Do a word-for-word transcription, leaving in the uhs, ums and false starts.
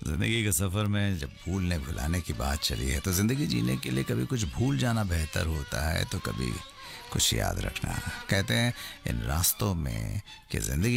ज़िंदगी के सफ़र में जब भूलने भुलाने की बात चली है तो ज़िंदगी जीने के लिए कभी कुछ भूल जाना बेहतर होता है तो कभी कुछ याद रखना। कहते हैं इन रास्तों में कि ज़िंदगी